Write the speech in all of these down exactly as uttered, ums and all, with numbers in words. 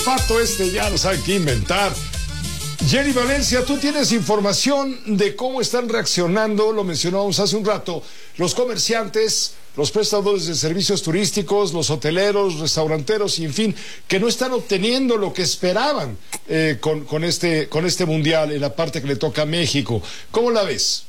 pato este ya no sabe qué inventar. Jenny Valencia, tú tienes información de cómo están reaccionando, lo mencionábamos hace un rato, los comerciantes, los prestadores de servicios turísticos, los hoteleros, restauranteros y en fin, que no están obteniendo lo que esperaban eh, con, con, este, con este mundial en la parte que le toca a México. ¿Cómo la ves?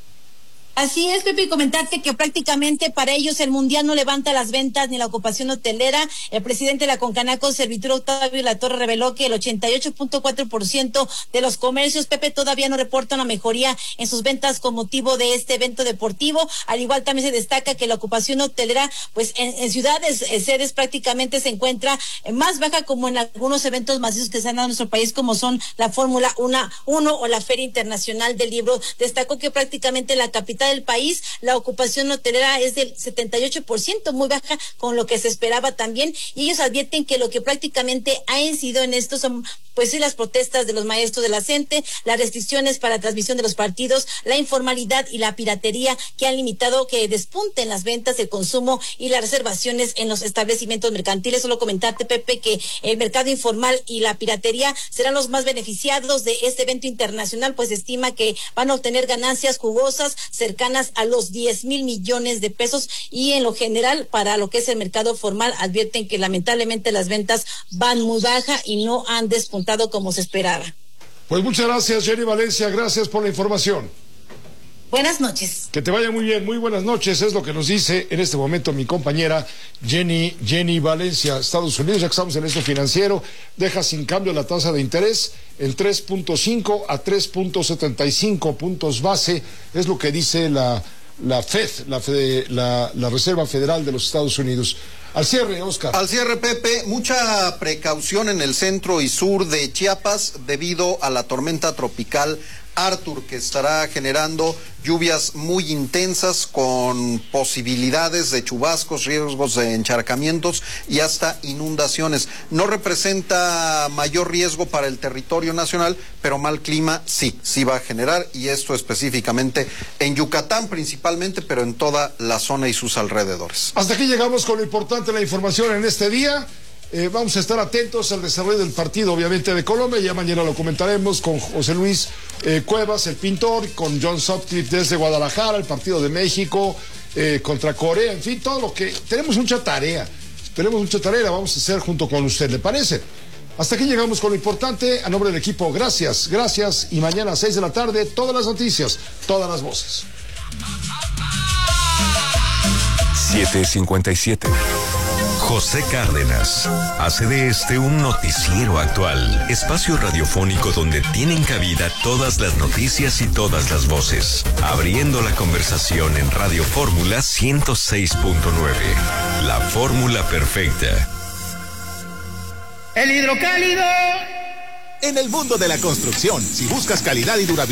Así es, Pepe, y comentarte que prácticamente para ellos el Mundial no levanta las ventas ni la ocupación hotelera. El presidente de la Concanaco, Servitur Octavio Latorre, reveló que el ochenta y ocho punto cuatro por ciento de los comercios, Pepe, todavía no reporta una mejoría en sus ventas con motivo de este evento deportivo. Al igual también se destaca que la ocupación hotelera, pues en, en ciudades, eh, sedes prácticamente se encuentra eh, más baja, como en algunos eventos masivos que se han dado en nuestro país, como son la Fórmula uno o la Feria Internacional del Libro. Destacó que prácticamente la capital del país, la ocupación hotelera es del setenta y ocho por ciento, muy baja con lo que se esperaba también, y ellos advierten que lo que prácticamente ha incidido en esto son, pues sí, las protestas de los maestros de la CENTE, las restricciones para transmisión de los partidos, la informalidad y la piratería que han limitado que despunten las ventas, el consumo y las reservaciones en los establecimientos mercantiles. Solo comentarte, Pepe, que el mercado informal y la piratería serán los más beneficiados de este evento internacional, pues se estima que van a obtener ganancias jugosas cercanas a los diez mil millones de pesos, y en lo general para lo que es el mercado formal advierten que lamentablemente las ventas van muy baja y no han despuntado como se esperaba. Pues muchas gracias, Jenny Valencia, gracias por la información. Buenas noches. Que te vaya muy bien, muy buenas noches, es lo que nos dice en este momento mi compañera Jenny, Jenny Valencia. Estados Unidos, ya que estamos en esto financiero, deja sin cambio la tasa de interés en tres punto cinco a tres punto setenta y cinco puntos base, es lo que dice la, la Fed, la, Fed, la, la Reserva Federal de los Estados Unidos. Al cierre, Oscar. Al cierre, Pepe, mucha precaución en el centro y sur de Chiapas debido a la tormenta tropical Arthur, que estará generando lluvias muy intensas con posibilidades de chubascos, riesgos de encharcamientos y hasta inundaciones. No representa mayor riesgo para el territorio nacional, pero mal clima sí, sí va a generar, y esto específicamente en Yucatán principalmente, pero en toda la zona y sus alrededores. Hasta aquí llegamos con lo importante de la información en este día. Eh, vamos a estar atentos al desarrollo del partido, obviamente, de Colombia. Ya mañana lo comentaremos con José Luis eh, Cuevas, el pintor, con John Sutcliffe desde Guadalajara, el partido de México eh, contra Corea, en fin, todo lo que... Tenemos mucha tarea, tenemos mucha tarea, la vamos a hacer junto con usted, ¿le parece? Hasta aquí llegamos con lo importante. A nombre del equipo, gracias, gracias, y mañana a seis de la tarde, todas las noticias, todas las voces. siete cincuenta y siete. José Cárdenas hace de este un noticiero actual, espacio radiofónico donde tienen cabida todas las noticias y todas las voces, abriendo la conversación en Radio Fórmula ciento seis punto nueve, la fórmula perfecta. El hidrocálido. En el mundo de la construcción, si buscas calidad y durabilidad,